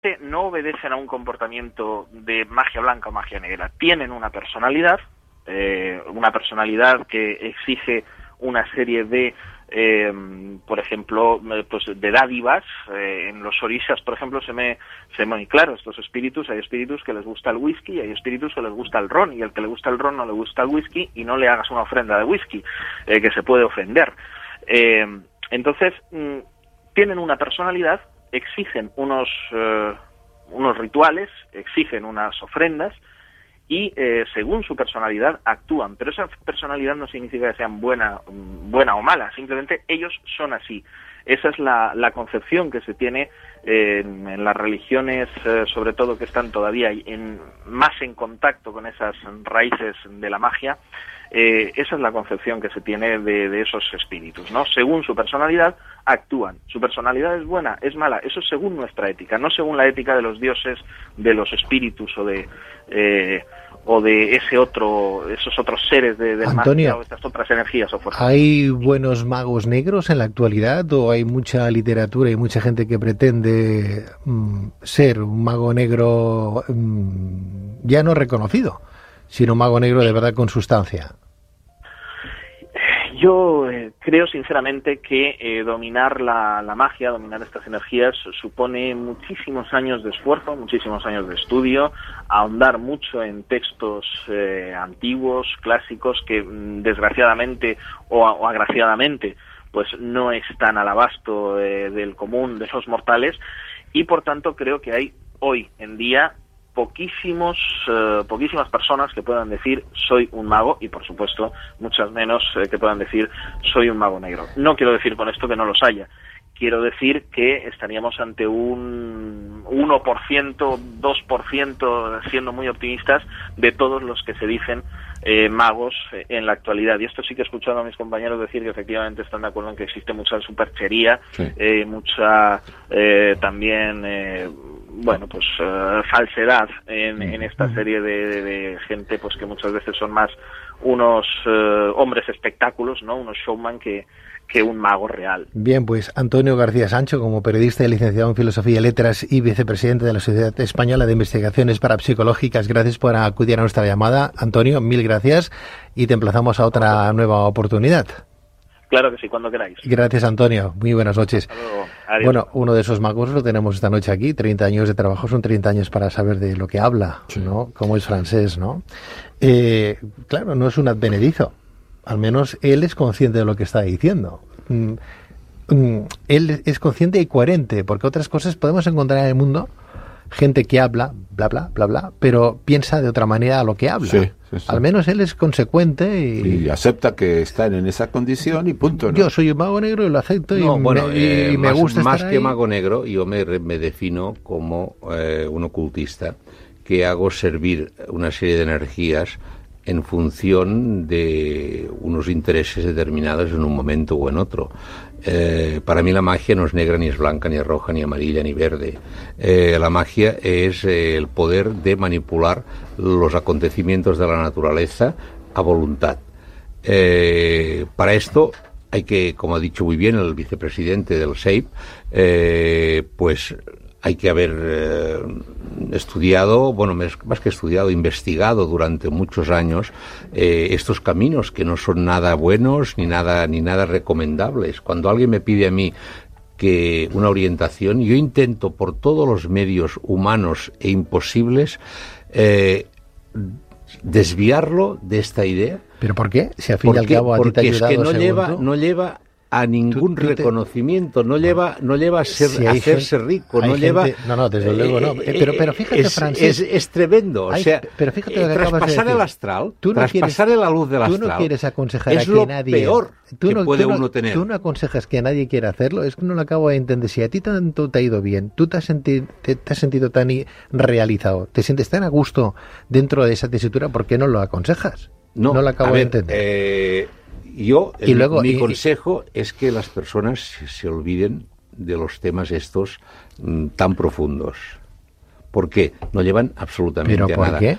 no obedecen a un comportamiento de magia blanca o magia negra. Tienen una personalidad que exige una serie de, por ejemplo, pues de dádivas. En los orishas, por ejemplo, se me muy claro, estos espíritus, hay espíritus que les gusta el whisky y hay espíritus que les gusta el ron, y el que le gusta el ron no le gusta el whisky, y no le hagas una ofrenda de whisky, que se puede ofender. Entonces, tienen una personalidad, exigen unos rituales, exigen unas ofrendas, y según su personalidad actúan, pero esa personalidad no significa que sean buena o mala, simplemente ellos son así. Esa es la concepción que se tiene en las religiones, sobre todo que están todavía más en contacto con esas raíces de la magia. Esa es la concepción que se tiene de esos espíritus, ¿no? Según su personalidad actúan. Su personalidad es buena, es mala, eso es según nuestra ética, no según la ética de los dioses, de los espíritus o de esos otros seres de magia o estas otras energías o fuerzas. ¿Hay buenos magos negros en la actualidad o hay mucha literatura y mucha gente que pretende ser un mago negro ya no reconocido, sino un mago negro de verdad con sustancia? Yo creo sinceramente que dominar la magia, dominar estas energías, supone muchísimos años de esfuerzo, muchísimos años de estudio, ahondar mucho en textos antiguos, clásicos, que desgraciadamente o agraciadamente pues no están al abasto del común de los mortales, y por tanto creo que hay hoy en día poquísimas personas que puedan decir soy un mago, y por supuesto muchas menos que puedan decir soy un mago negro. No quiero decir con esto que no los haya, quiero decir que estaríamos ante un 1%, 2%, siendo muy optimistas, de todos los que se dicen magos en la actualidad. Y esto sí que he escuchado a mis compañeros decir que efectivamente están de acuerdo en que existe mucha superchería, sí, mucha también falsedad en esta serie de gente, pues que muchas veces son más unos hombres espectáculos, ¿no? Unos showman que un mago real. Bien, pues Antonio García Sancho, como periodista y licenciado en Filosofía y Letras y vicepresidente de la Sociedad Española de Investigaciones Parapsicológicas, gracias por acudir a nuestra llamada. Antonio, mil gracias y te emplazamos a otra nueva oportunidad. Claro que sí, cuando queráis. Gracias, Antonio. Muy buenas noches. Hasta luego. Adiós. Bueno, uno de esos magos lo tenemos esta noche aquí. 30 años de trabajo son 30 años para saber de lo que habla, sí, ¿no? Como es francés, ¿no? Claro, no es un advenedizo. Al menos él es consciente de lo que está diciendo. Él es consciente y coherente, porque otras cosas podemos encontrar en el mundo, gente que habla, bla, bla, bla, bla, pero piensa de otra manera a lo que habla. Sí, sí, sí. Al menos él es consecuente y acepta que están en esa condición y punto, ¿no? Yo soy un mago negro y lo acepto y me gusta más estar que ahí. Mago negro, yo me defino como un ocultista que hago servir una serie de energías en función de unos intereses determinados en un momento o en otro. Para mí la magia no es negra, ni es blanca, ni es roja, ni amarilla, ni verde. La magia es el poder de manipular los acontecimientos de la naturaleza a voluntad. Para esto hay que, como ha dicho muy bien el vicepresidente del SEIP, pues hay que haber estudiado, bueno, más que estudiado, investigado durante muchos años estos caminos que no son nada buenos ni nada recomendables. Cuando alguien me pide a mí que una orientación, yo intento por todos los medios humanos e imposibles desviarlo de esta idea. ¿Pero por qué? Si al fin y al cabo a ti te ha ayudado, porque es que no lleva a ningún reconocimiento, no lleva a hacerse rico, no lleva... No, desde luego no. Pero fíjate, Francés... Es tremendo, o sea, pero fíjate lo que traspasar el astral, traspasar la luz del astral... Tú no quieres aconsejar a que nadie... Es lo peor que puede uno tener. Tú no aconsejas que nadie quiera hacerlo, es que no lo acabo de entender. Si a ti tanto te ha ido bien, tú te has sentido tan realizado, te sientes tan a gusto dentro de esa tesitura, ¿por qué no lo aconsejas? No lo acabo de entender. Mi consejo es que las personas se olviden de los temas estos tan profundos. ¿Por qué? No llevan absolutamente a nada. ¿Pero por qué?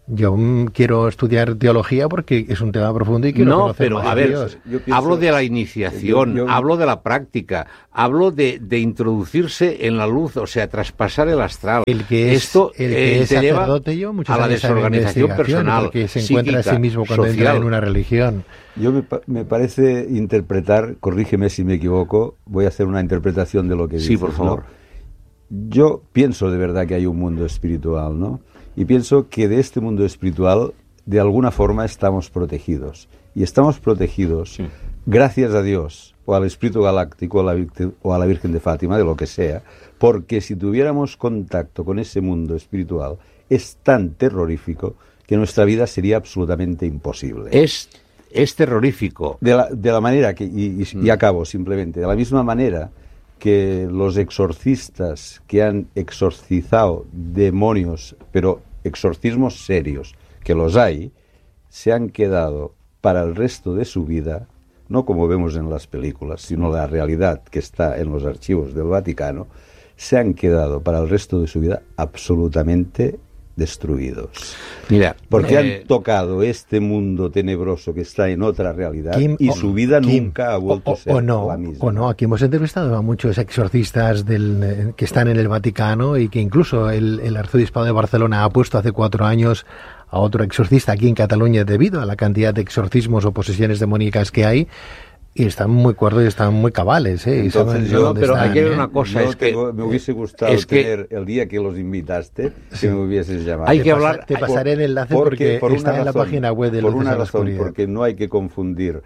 Yo quiero estudiar teología porque es un tema profundo y quiero conocer más de Dios. Hablo de la iniciación, hablo de la práctica, hablo de introducirse en la luz, o sea, traspasar el astral. El que es sacerdote yo muchas a la desorganización personal, porque se encuentra psíquica, a sí mismo cuando social. entra en una religión. Yo me parece interpretar, corrígeme si me equivoco, voy a hacer una interpretación de lo que dices. Sí, por favor. ¿No? Yo pienso de verdad que hay un mundo espiritual, ¿no? Y pienso que de este mundo espiritual, de alguna forma, estamos protegidos. Y estamos protegidos, gracias a Dios, o al Espíritu Galáctico, o a la Virgen de Fátima, de lo que sea, porque si tuviéramos contacto con ese mundo espiritual, es tan terrorífico que nuestra vida sería absolutamente imposible. Es terrorífico. De la manera que, y acabo simplemente, de la misma manera que los exorcistas que han exorcizado demonios, pero exorcismos serios, que los hay, se han quedado para el resto de su vida, no como vemos en las películas, sino la realidad que está en los archivos del Vaticano, se han quedado para el resto de su vida absolutamente destruidos. Mira, porque han tocado este mundo tenebroso que está en otra realidad y su vida nunca ha vuelto a ser la misma. O no, aquí hemos entrevistado a muchos exorcistas que están en el Vaticano y que incluso el arzobispado de Barcelona ha puesto hace 4 años a otro exorcista aquí en Cataluña debido a la cantidad de exorcismos o posesiones demoníacas que hay. Y están muy cuerdos y están muy cabales, ¿eh? Entonces pero hay que ver una cosa, me hubiese gustado tener el día que los invitaste, que me hubieses llamado. Hay que hablar. Te pasaré el enlace porque está en la página web de Luces a la Oscuridad. Porque no hay que confundir,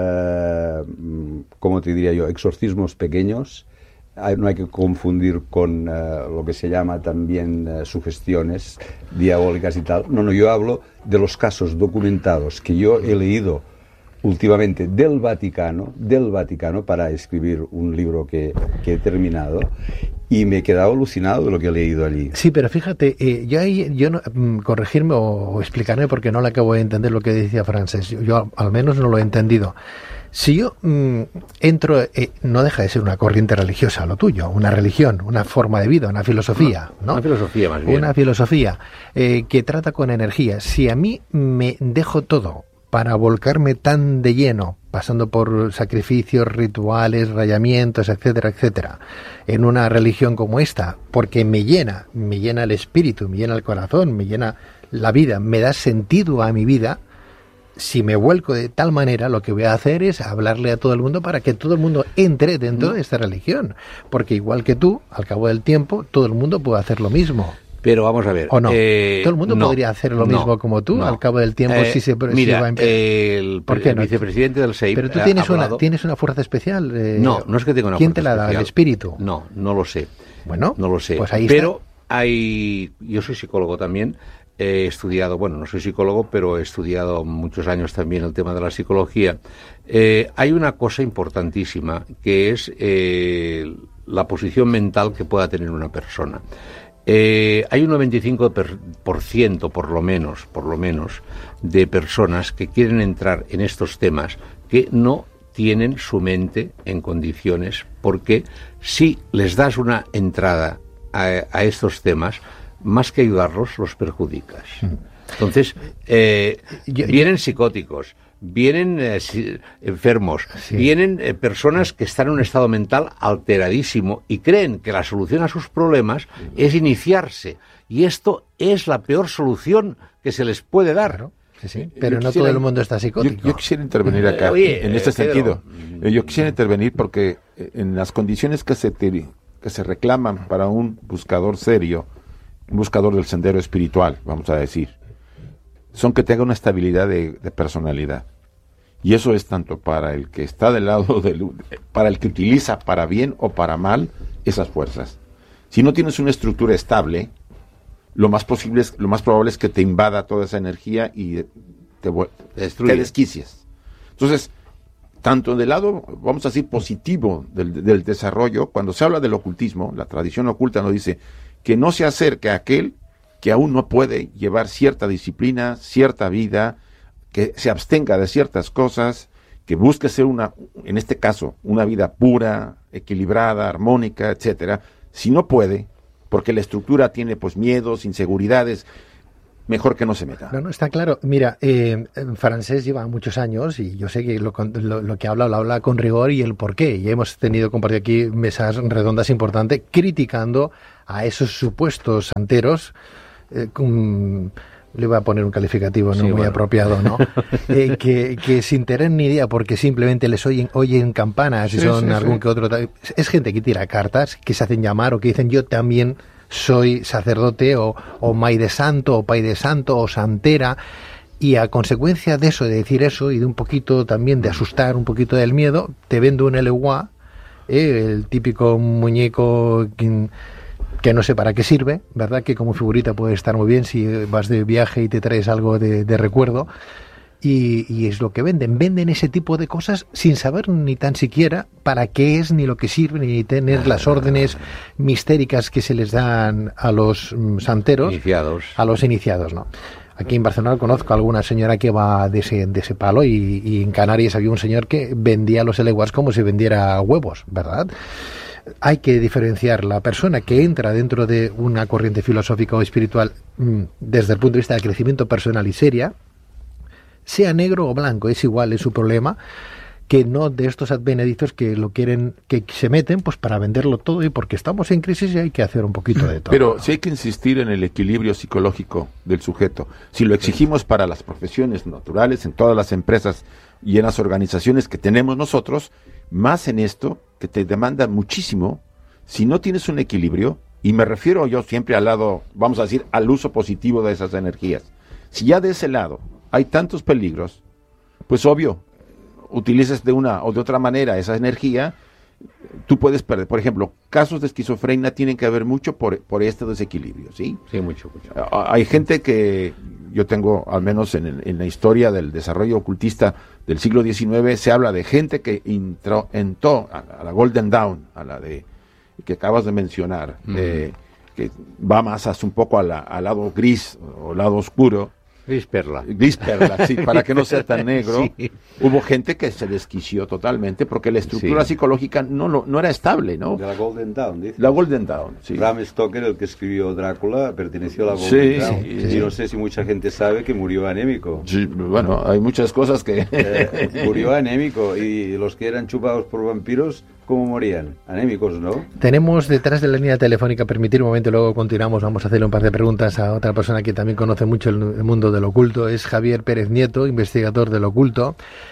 ¿cómo te diría yo?, exorcismos pequeños. No hay que confundir con lo que se llama también sugestiones diabólicas y tal. No, yo hablo de los casos documentados que yo he leído últimamente del Vaticano para escribir un libro que he terminado, y me he quedado alucinado de lo que he leído allí. Sí, pero fíjate, yo no, corregirme o explicarme porque no le acabo de entender lo que decía Francesc. Yo al menos no lo he entendido. Si yo entro, no deja de ser una corriente religiosa lo tuyo, una religión, una forma de vida, una filosofía, ¿no? Una filosofía más bien. Una filosofía que trata con energía. Si a mí me dejo todo para volcarme tan de lleno, pasando por sacrificios, rituales, rayamientos, etcétera, etcétera, en una religión como esta, porque me llena el espíritu, me llena el corazón, me llena la vida, me da sentido a mi vida. Si me vuelco de tal manera, lo que voy a hacer es hablarle a todo el mundo para que todo el mundo entre dentro de esta religión, porque igual que tú, al cabo del tiempo, todo el mundo puede hacer lo mismo. Pero vamos a ver. ¿O no? Todo el mundo podría hacer lo mismo como tú al cabo del tiempo si se va a empezar. El vicepresidente del SEIP. Pero tú tienes una fuerza especial. No es que tenga una fuerza especial. ¿Quién te la da? ¿El espíritu? No lo sé. Bueno, no lo sé. Pues ahí pero yo soy psicólogo también. He estudiado, no soy psicólogo, pero he estudiado muchos años también el tema de la psicología. Hay una cosa importantísima que es la posición mental que pueda tener una persona. Hay un 95% por lo menos de personas que quieren entrar en estos temas que no tienen su mente en condiciones, porque si les das una entrada a estos temas, más que ayudarlos, los perjudicas. Entonces, vienen psicóticos, vienen enfermos, vienen personas que están en un estado mental alteradísimo y creen que la solución a sus problemas es iniciarse. Y esto es la peor solución que se les puede dar. Claro. Sí, pero no todo el mundo está psicótico. Yo quisiera intervenir acá, en este sentido. Yo quisiera intervenir porque en las condiciones que se reclaman para un buscador serio, un buscador del sendero espiritual, vamos a decir, son que tenga una estabilidad de personalidad. Y eso es tanto para el que está del lado para el que utiliza para bien o para mal esas fuerzas. Si no tienes una estructura estable, lo más probable es que te invada toda esa energía y te desquicias. Entonces, tanto del lado, vamos a decir, positivo del desarrollo, cuando se habla del ocultismo, la tradición oculta nos dice que no se acerque a aquel que aún no puede llevar cierta disciplina, cierta vida, que se abstenga de ciertas cosas, que busque ser en este caso, una vida pura, equilibrada, armónica, etcétera. Si no puede, porque la estructura tiene pues miedos, inseguridades, mejor que no se meta. No, está claro. Mira, Francés lleva muchos años y yo sé que lo que lo habla con rigor y el porqué. Y hemos compartido aquí mesas redondas importantes criticando a esos supuestos santeros. Le voy a poner un calificativo muy apropiado, ¿no? que sin tener ni idea, porque simplemente les oyen campanas y son algún que otro. Es gente que tira cartas, que se hacen llamar o que dicen yo también soy sacerdote o mai de santo o pai de santo o santera, y a consecuencia de eso, de decir eso y de un poquito también de asustar un poquito del miedo, te vendo un eleguá, el típico muñeco que no sé para qué sirve, ¿verdad? Que como figurita puede estar muy bien si vas de viaje y te traes algo de recuerdo. Y es lo que venden ese tipo de cosas sin saber ni tan siquiera para qué es, ni lo que sirve, ni tener las órdenes mistéricas que se les dan a los santeros, a los iniciados, ¿no? Aquí en Barcelona conozco a alguna señora que va de ese palo y en Canarias había un señor que vendía los eleguas como si vendiera huevos, ¿verdad? Hay que diferenciar la persona que entra dentro de una corriente filosófica o espiritual desde el punto de vista del crecimiento personal y seria, sea negro o blanco, es igual, es su problema, que no de estos advenedizos que lo quieren, que se meten pues para venderlo todo y porque estamos en crisis y hay que hacer un poquito de todo. Pero sí hay que insistir en el equilibrio psicológico del sujeto. Si lo exigimos para las profesiones naturales, en todas las empresas y en las organizaciones que tenemos nosotros, más en esto, que te demanda muchísimo, si no tienes un equilibrio, y me refiero yo siempre al lado, vamos a decir, al uso positivo de esas energías. Si ya de ese lado hay tantos peligros, pues obvio, utilices de una o de otra manera esa energía, tú puedes perder. Por ejemplo, casos de esquizofrenia tienen que ver mucho por este desequilibrio, ¿sí? Sí, mucho. Hay gente que, yo tengo, al menos en la historia del desarrollo ocultista del siglo XIX, se habla de gente que entró a la Golden Dawn, a la de que acabas de mencionar, que va más un poco al lado gris o lado oscuro. Gris perla, sí, para que no sea tan negro. Sí. Hubo gente que se desquició totalmente porque la estructura psicológica no era estable, ¿no? De la Golden Dawn, dice. La Golden Dawn, sí. Bram Stoker, el que escribió Drácula, perteneció a la Golden Dawn. Sí. Y no sé si mucha gente sabe que murió anémico. Sí, bueno, hay muchas cosas que... murió anémico, y los que eran chupados por vampiros, ¿cómo morían? Anémicos, ¿no? Tenemos detrás de la línea telefónica, permitir un momento, luego continuamos, vamos a hacerle un par de preguntas a otra persona que también conoce mucho el mundo del oculto, es Javier Pérez Nieto, investigador del oculto,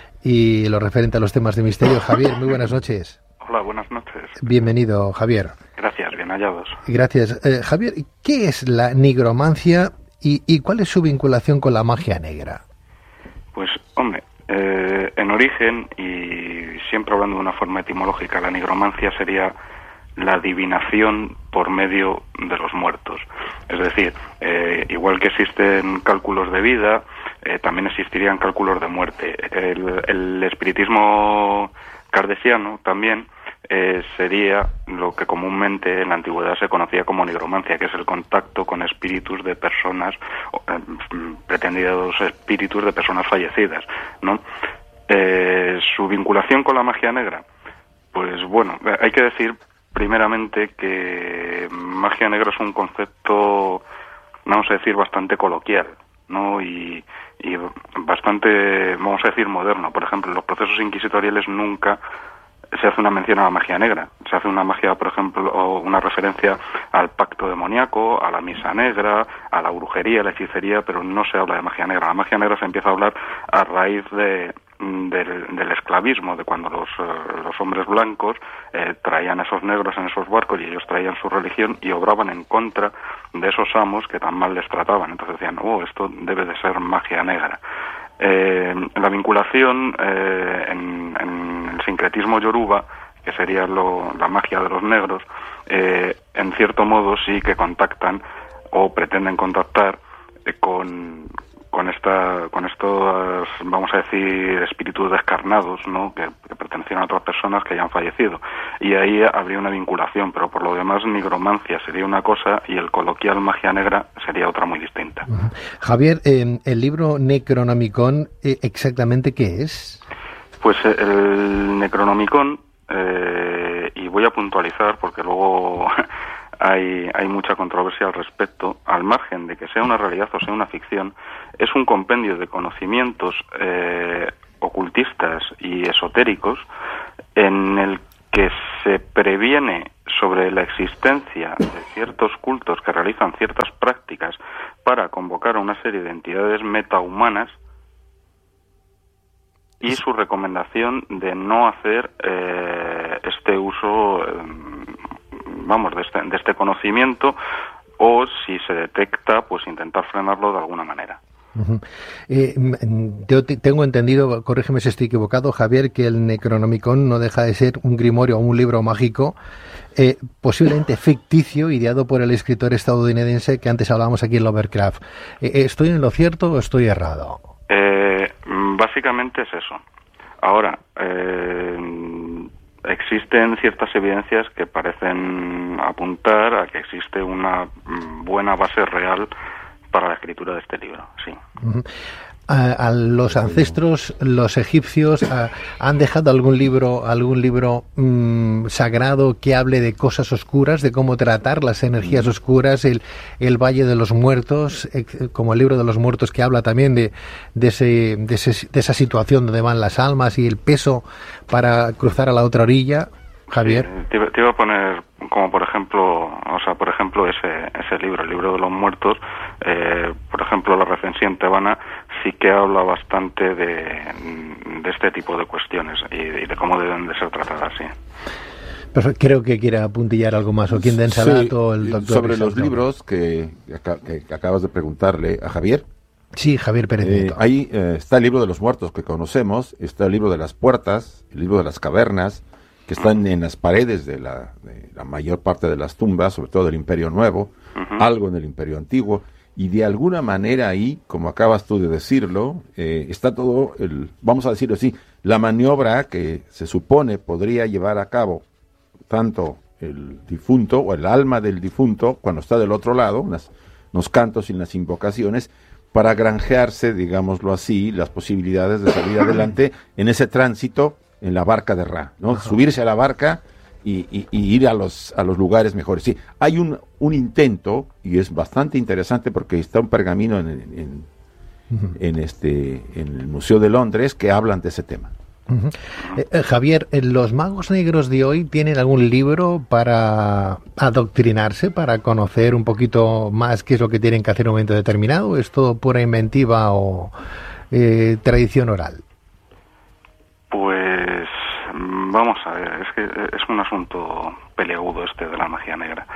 y lo referente a los temas de misterio. Javier, muy buenas noches. Hola, buenas noches. Bienvenido, Javier. Gracias, bien hallados. Gracias. Javier, ¿qué es la nigromancia y cuál es su vinculación con la magia negra? Pues, hombre, en origen, y siempre hablando de una forma etimológica, la nigromancia sería la adivinación por medio de los muertos. Es decir, igual que existen cálculos de vida, también existirían cálculos de muerte. El espiritismo kardesiano también sería lo que comúnmente en la antigüedad se conocía como nigromancia, que es el contacto con espíritus de personas, pretendidos espíritus de personas fallecidas, ¿no? Su vinculación con la magia negra, pues bueno, hay que decir primeramente que magia negra es un concepto, vamos a decir, bastante coloquial, ¿no? Y bastante, vamos a decir, moderno. Por ejemplo, en los procesos inquisitoriales nunca se hace una mención a la magia negra. Se hace una magia, por ejemplo, o una referencia al pacto demoníaco, a la misa negra, a la brujería, a la hechicería, pero no se habla de magia negra. La magia negra se empieza a hablar a raíz del esclavismo, de cuando los hombres blancos traían a esos negros en esos barcos y ellos traían su religión y obraban en contra de esos amos que tan mal les trataban. Entonces decían, esto debe de ser magia negra. La vinculación en el sincretismo yoruba, que sería la magia de los negros, en cierto modo sí que contactan o pretenden contactar con estos, vamos a decir, espíritus descarnados, ¿no? que pertenecían a otras personas que hayan fallecido. Y ahí habría una vinculación, pero por lo demás nigromancia sería una cosa y el coloquial magia negra sería otra muy distinta. Uh-huh. Javier, el libro Necronomicon, ¿exactamente qué es? Pues el Necronomicon, y voy a puntualizar porque luego hay mucha controversia al respecto, al margen de que sea una realidad o sea una ficción. Es un compendio de conocimientos ocultistas y esotéricos en el que se previene sobre la existencia de ciertos cultos que realizan ciertas prácticas para convocar a una serie de entidades metahumanas, y su recomendación de no hacer este uso, de este conocimiento, o si se detecta, pues intentar frenarlo de alguna manera. Uh-huh. Yo tengo entendido, corrígeme si estoy equivocado, Javier, que el Necronomicon no deja de ser un grimorio o un libro mágico, posiblemente ficticio, ideado por el escritor estadounidense que antes hablábamos aquí en Lovecraft. ¿Estoy en lo cierto o estoy errado? Básicamente es eso. Ahora, existen ciertas evidencias que parecen apuntar a que existe una buena base real para la escritura de este libro, sí. Uh-huh. A los ancestros, los egipcios, han dejado algún libro sagrado que hable de cosas oscuras, de cómo tratar las energías oscuras, el Valle de los Muertos, como el libro de los muertos, que habla también de esa situación donde van las almas y el peso para cruzar a la otra orilla. Javier. Sí, te iba a poner como por ejemplo ese libro, el libro de los muertos, por ejemplo la recensión tebana sí que habla bastante de este tipo de cuestiones y de cómo deben de ser tratadas, sí. Pues creo que quiere apuntillar algo más, o quien de Ensalato, el doctor. Sobre los libros que acabas de preguntarle a Javier. Sí, Javier Pérez Nieto. Ahí está el libro de los muertos que conocemos, está el libro de las puertas, el libro de las cavernas, que están en las paredes de la mayor parte de las tumbas, sobre todo del Imperio Nuevo, algo en el Imperio Antiguo, y de alguna manera ahí, como acabas tú de decirlo, está todo, vamos a decirlo así, la maniobra que se supone podría llevar a cabo tanto el difunto o el alma del difunto cuando está del otro lado, los cantos y las invocaciones, para granjearse, digámoslo así, las posibilidades de salir adelante en ese tránsito en la barca de Ra, ¿no? Ajá. Subirse a la barca y ir a los lugares mejores. Sí, hay un intento, y es bastante interesante porque está un pergamino en el Museo de Londres que hablan de ese tema. Uh-huh. Javier, ¿los magos negros de hoy tienen algún libro para adoctrinarse, para conocer un poquito más qué es lo que tienen que hacer en un momento determinado? ¿Es todo pura inventiva o tradición oral? Pues vamos a ver, es que es un asunto peleagudo este de la magia negra.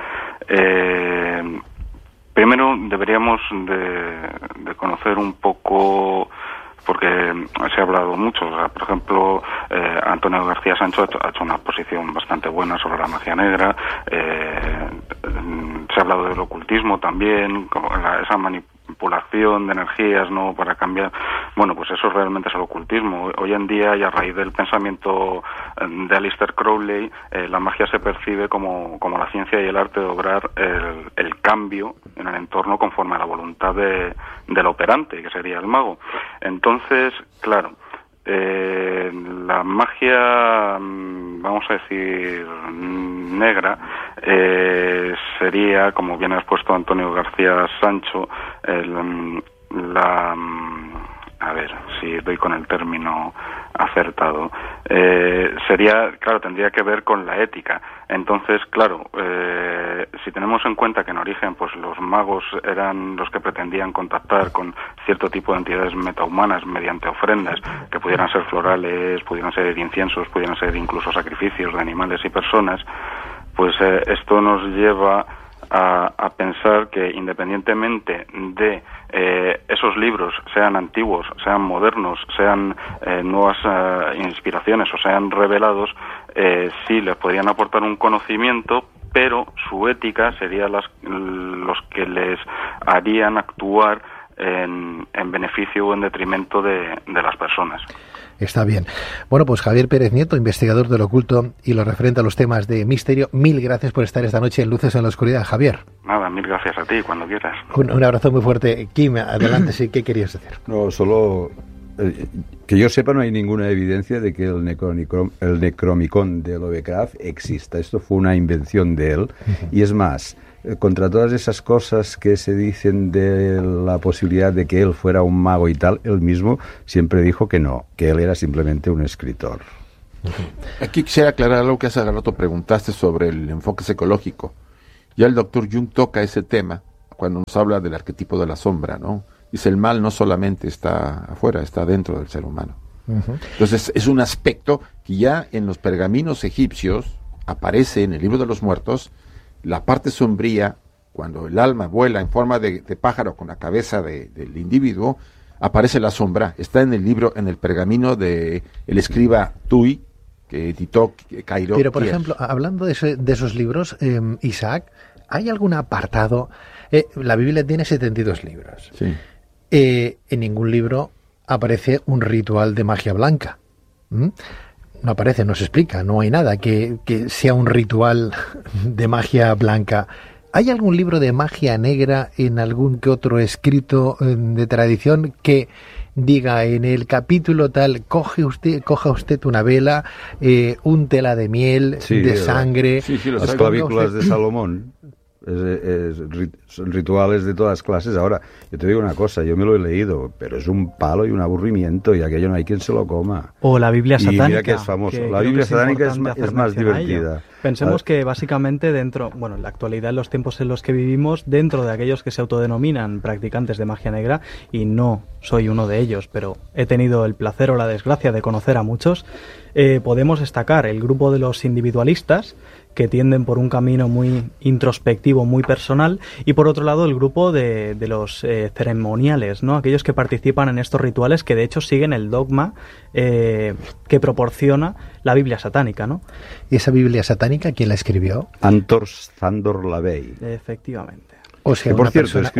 Primero deberíamos de conocer un poco, porque se ha hablado mucho, o sea, por ejemplo, Antonio García Sancho ha hecho una exposición bastante buena sobre la magia negra. Se ha hablado del ocultismo también, como esa manipulación de energías, ¿no?, para cambiar. Bueno, pues eso realmente es el ocultismo. Hoy en día, y a raíz del pensamiento de Aleister Crowley, la magia se percibe como la ciencia y el arte de obrar el cambio en el entorno conforme a la voluntad del operante, que sería el mago. Entonces, claro, la magia, vamos a decir, negra, sería, como bien ha expuesto Antonio García Sancho, a ver si doy con el término acertado, tendría que ver con la ética. Entonces, claro, si tenemos en cuenta que en origen pues los magos eran los que pretendían contactar con cierto tipo de entidades metahumanas mediante ofrendas, que pudieran ser florales, pudieran ser inciensos, pudieran ser incluso sacrificios de animales y personas, pues esto nos lleva a pensar que independientemente de esos libros, sean antiguos, sean modernos, sean nuevas inspiraciones o sean revelados, sí les podrían aportar un conocimiento, pero su ética sería los que les harían actuar en beneficio o en detrimento de las personas. Está bien. Bueno, pues Javier Pérez Nieto, investigador del oculto y lo referente a los temas de misterio, mil gracias por estar esta noche en Luces en la Oscuridad, Javier. Nada, mil gracias a ti, cuando quieras. Un abrazo muy fuerte. Kim, adelante, sí, ¿qué querías decir? No, solo que yo sepa, no hay ninguna evidencia de que el Necronomicon de Lovecraft exista. Esto fue una invención de él. Y es más, contra todas esas cosas que se dicen de la posibilidad de que él fuera un mago y tal, él mismo siempre dijo que no, que él era simplemente un escritor. Aquí quisiera aclarar algo que hace rato preguntaste sobre el enfoque psicológico. Ya el doctor Jung toca ese tema cuando nos habla del arquetipo de la sombra, ¿no? Dice, el mal no solamente está afuera, está dentro del ser humano. Entonces, es un aspecto que ya en los pergaminos egipcios aparece en el libro de los muertos, la parte sombría, cuando el alma vuela en forma de pájaro con la cabeza del individuo, aparece la sombra. Está en el libro, en el pergamino de el escriba Tui, que editó Cairo. Pero, por ejemplo, hablando de esos libros, Isaac, ¿hay algún apartado? La Biblia tiene 72 libros. Sí. En ningún libro aparece un ritual de magia blanca. No aparece, no se explica, no hay nada que sea un ritual de magia blanca. ¿Hay algún libro de magia negra en algún que otro escrito de tradición que diga en el capítulo tal, coja usted una vela, un tela de miel, de sangre? Las clavículas de Salomón. Son rituales de todas clases. Ahora, yo te digo una cosa, yo me lo he leído, pero es un palo y un aburrimiento, y aquello no hay quien se lo coma. O la Biblia satánica. Y mira que es famoso. La Biblia satánica es más divertida. Pensemos que básicamente en la actualidad, en los tiempos en los que vivimos, dentro de aquellos que se autodenominan practicantes de magia negra, y no soy uno de ellos, pero he tenido el placer o la desgracia de conocer a muchos, podemos destacar el grupo de los individualistas, que tienden por un camino muy introspectivo, muy personal, y por otro lado el grupo de los ceremoniales, ¿no? Aquellos que participan en estos rituales, que de hecho siguen el dogma que proporciona la Biblia satánica, ¿no? ¿Y esa Biblia satánica quién la escribió? Anton Szandor Lavey. Efectivamente. O sea, que por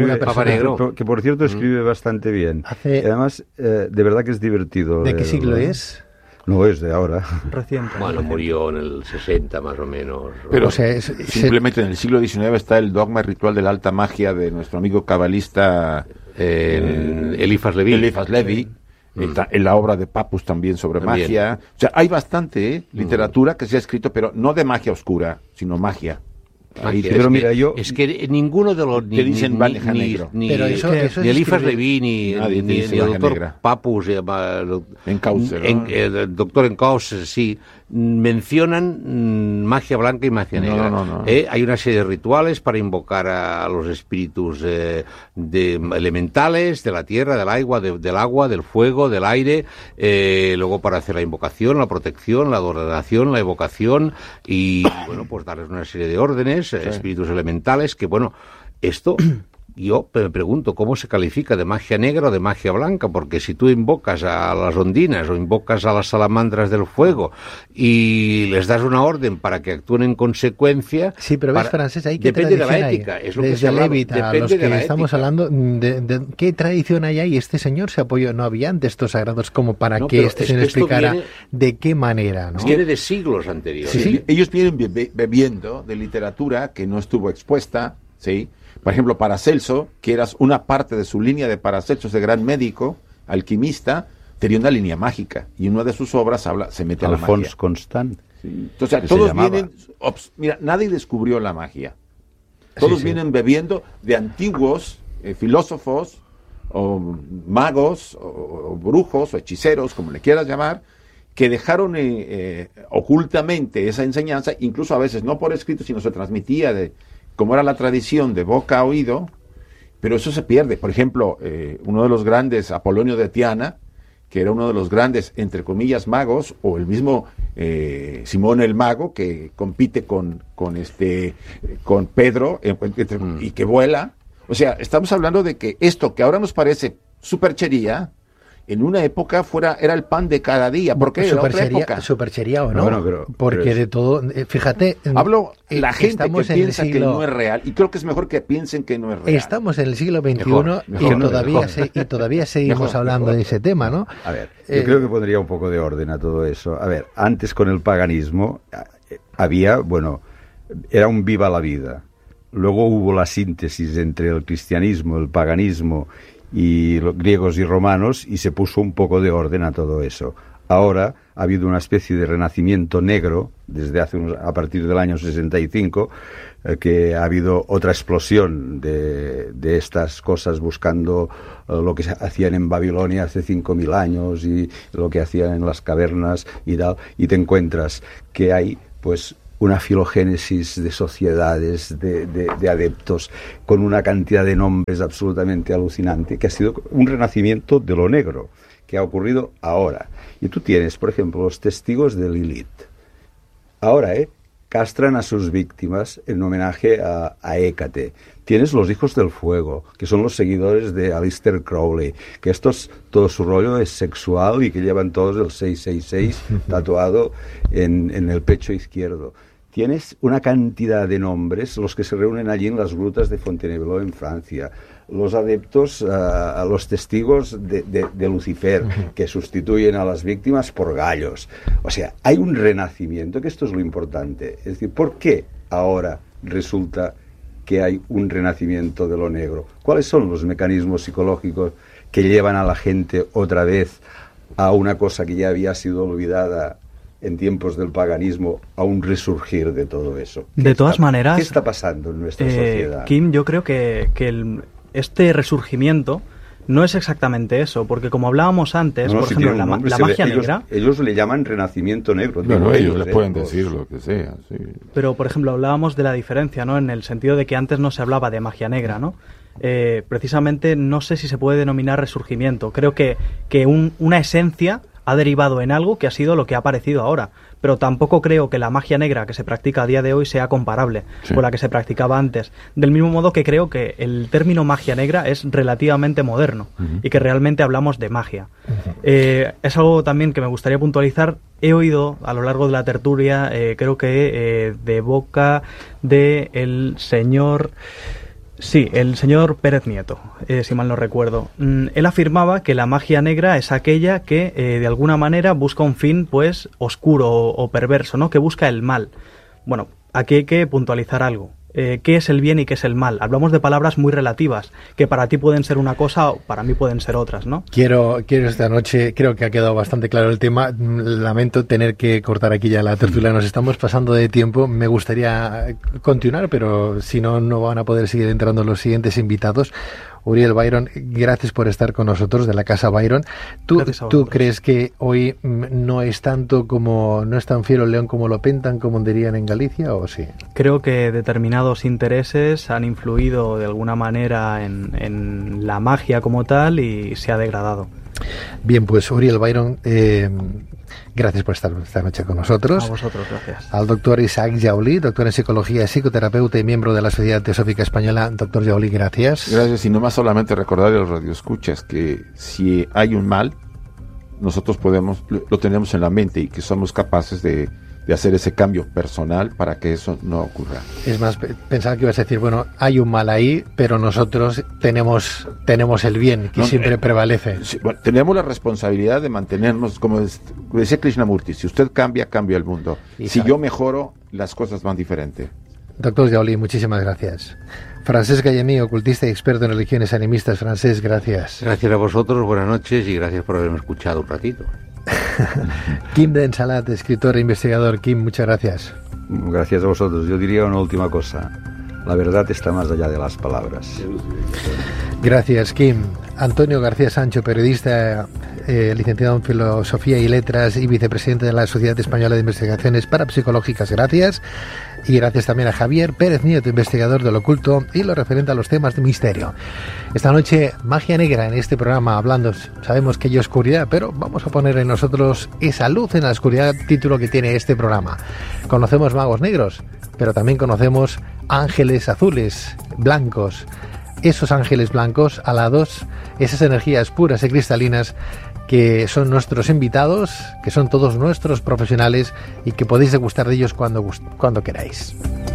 cierto escribe bastante bien. Además, de verdad que es divertido. ¿De qué siglo es? No es de ahora. Reciente. Bueno, murió en el 60 más o menos. Pero simplemente en el siglo XIX está el dogma ritual de la alta magia de nuestro amigo cabalista Eliphas Levi. En la obra de Papus también sobre magia. O sea, hay bastante literatura que se ha escrito, pero no de magia oscura, sino magia. Pero mira, es que ninguno de los que dicen negro. Ni Eliphas Levi ni el doctor Papus el doctor Encausse, sí, mencionan magia blanca y magia negra. No. Hay una serie de rituales para invocar a los espíritus elementales de la tierra, del agua, del fuego, del aire, luego para hacer la invocación, la protección, la adoración, la evocación y bueno, pues darles una serie de órdenes, espíritus elementales, que bueno, esto yo me pregunto cómo se califica de magia negra o de magia blanca, porque si tú invocas a las ondinas o invocas a las salamandras del fuego y les das una orden para que actúen en consecuencia... Sí, pero ves, Francés, ahí qué depende de la tradición ética, hay. es lo desde que se habla, Levita, a los que estamos hablando, de ¿qué tradición hay ahí? Este señor se apoyó, no había antes estos sagrados como para que este señor explicara de qué manera, ¿no? Viene de siglos anteriores. Sí. Ellos vienen bebiendo de literatura que no estuvo expuesta, ¿sí? Por ejemplo, Paracelso, que era una parte de su línea de Paracelso, ese gran médico, alquimista, tenía una línea mágica, y en una de sus obras se mete a la magia. Alphonse Constant. Sí. Entonces, todos vienen... Mira, nadie descubrió la magia. Todos vienen bebiendo de antiguos filósofos, o magos, o brujos, o hechiceros, como le quieras llamar, que dejaron ocultamente esa enseñanza, incluso a veces no por escrito, sino se transmitía como era la tradición de boca a oído, pero eso se pierde. Por ejemplo, uno de los grandes, Apolonio de Tiana, que era uno de los grandes, entre comillas, magos, o el mismo Simón el Mago, que compite con Pedro, y que vuela. O sea, estamos hablando de que esto que ahora nos parece superchería, en una época era el pan de cada día. ¿Por qué? Era otra época. Superchería o no, porque de todo, fíjate... Hablo la gente que piensa que no es real, y creo que es mejor que piensen que no es real. Estamos en el siglo XXI y todavía seguimos hablando de ese tema, ¿no? A ver, yo creo que pondría un poco de orden a todo eso. A ver, antes con el paganismo era un viva la vida. Luego hubo la síntesis entre el cristianismo, el paganismo griegos y romanos, y se puso un poco de orden a todo eso. Ahora ha habido una especie de renacimiento negro desde a partir del año 65, que ha habido otra explosión de estas cosas, buscando lo que se hacían en Babilonia hace 5.000 años y lo que hacían en las cavernas y tal, y te encuentras que hay pues una filogénesis de sociedades, de adeptos, con una cantidad de nombres absolutamente alucinante, que ha sido un renacimiento de lo negro, que ha ocurrido ahora. Y tú tienes, por ejemplo, los testigos de Lilith. Ahora, castran a sus víctimas en homenaje a Hécate. Tienes los hijos del fuego, que son los seguidores de Aleister Crowley, que todo su rollo es sexual y que llevan todos el 666 tatuado en el pecho izquierdo. Tienes una cantidad de nombres, los que se reúnen allí en las grutas de Fontainebleau en Francia, los adeptos a los testigos de Lucifer, que sustituyen a las víctimas por gallos. O sea, hay un renacimiento, que esto es lo importante. Es decir, ¿por qué ahora resulta que hay un renacimiento de lo negro? ¿Cuáles son los mecanismos psicológicos que llevan a la gente otra vez a una cosa que ya había sido olvidada en tiempos del paganismo, a un resurgir de todo eso? De todas maneras, ¿qué está pasando en nuestra sociedad? Kim, yo creo que este resurgimiento no es exactamente eso, porque como hablábamos antes, por ejemplo, la magia negra... Ellos le llaman renacimiento negro. Bueno, ellos le pueden decir lo que sea, sí. Pero, por ejemplo, hablábamos de la diferencia, ¿no? En el sentido de que antes no se hablaba de magia negra, ¿no? Precisamente no sé si se puede denominar resurgimiento. Creo que una esencia ha derivado en algo que ha sido lo que ha aparecido ahora, pero tampoco creo que la magia negra que se practica a día de hoy sea comparable con la que se practicaba antes, del mismo modo que creo que el término magia negra es relativamente moderno y que realmente hablamos de magia. Es algo también que me gustaría puntualizar. He oído a lo largo de la tertulia, creo que de boca del señor... Sí, el señor Pérez Nieto, si mal no recuerdo. Él afirmaba que la magia negra es aquella que de alguna manera busca un fin pues oscuro o perverso, ¿no? Que busca el mal. Bueno, aquí hay que puntualizar algo. ¿Qué es el bien y qué es el mal? Hablamos de palabras muy relativas, que para ti pueden ser una cosa o para mí pueden ser otras, ¿no? Quiero esta noche, creo que ha quedado bastante claro el tema. Lamento tener que cortar aquí ya la tertulia, nos estamos pasando de tiempo. Me gustaría continuar, pero si no, no van a poder seguir entrando los siguientes invitados. Uriel Byron, gracias por estar con nosotros, de la Casa Byron. ¿Tú crees que hoy no es tan fiero el león como lo pentan, como dirían en Galicia, o sí? Creo que determinados intereses han influido de alguna manera en la magia como tal y se ha degradado. Bien, pues Uriel Byron, gracias por estar esta noche con nosotros. A vosotros, gracias. Al doctor Isaac Jaulí, doctor en psicología, psicoterapeuta y miembro de la Sociedad Teosófica Española. Doctor Jaulí, gracias. Gracias, y nomás solamente recordar a los radioescuchas que si hay un mal, nosotros lo tenemos en la mente y que somos capaces de hacer ese cambio personal para que eso no ocurra. Es más, pensaba que ibas a decir, bueno, hay un mal ahí, pero nosotros tenemos el bien, que siempre prevalece. Sí, bueno, tenemos la responsabilidad de mantenernos, como decía Krishnamurti, si usted cambia, cambia el mundo. Si yo mejoro, las cosas van diferente. Doctor Jaulí, muchísimas gracias. Francesc Gallemí, ocultista y experto en religiones animistas. Francesc, gracias. Gracias a vosotros, buenas noches y gracias por haberme escuchado un ratito. Kim Densalat, escritor e investigador. Kim, muchas gracias. Gracias a vosotros. Yo diría una última cosa. La verdad está más allá de las palabras. Gracias, Kim. Antonio García Sancho, periodista, licenciado en Filosofía y Letras y vicepresidente de la Sociedad Española de Investigaciones Parapsicológicas. Gracias. Y gracias también a Javier Pérez Nieto, investigador del oculto y lo referente a los temas de misterio. Esta noche, magia negra en este programa, hablando, sabemos que hay oscuridad, pero vamos a poner en nosotros esa luz en la oscuridad, título que tiene este programa. Conocemos magos negros, pero también conocemos ángeles azules, blancos. Esos ángeles blancos, alados, esas energías puras y cristalinas que son nuestros invitados, que son todos nuestros profesionales y que podéis degustar de ellos cuando queráis.